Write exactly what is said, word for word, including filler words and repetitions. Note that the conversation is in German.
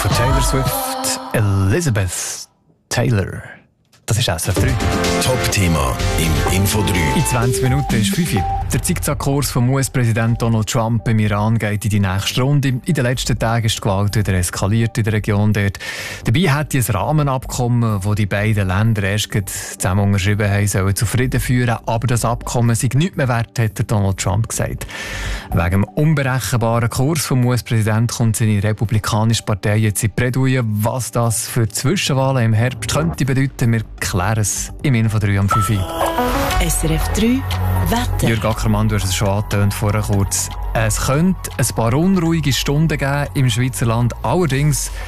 von Taylor Swift, Elizabeth Taylor. Das ist S R F drei. Top-Thema im Info drei. In zwanzig Minuten ist fünf Uhr. Der Zickzackkurs vom U S-Präsident Donald Trump im Iran geht in die nächste Runde. In den letzten Tagen ist die Gewalt wieder eskaliert in der Region dort. Dabei hat ein Rahmenabkommen, das die beiden Länder erst zusammen unterschrieben haben, sollen zu Frieden führen. Aber das Abkommen sei nichts mehr wert, hat Donald Trump gesagt. Wegen dem unberechenbaren Kurs vom U S-Präsidenten kommt seine republikanische Partei jetzt in die Bredouille. Was das für die Zwischenwahlen im Herbst könnte bedeuten, wir klären es im Info drei am fünf Uhr. S R F drei Wetter. Jürg Ackermann, du hast es schon angetönt vorher kurz. Es könnte ein paar unruhige Stunden geben im Schweizer Land. Allerdings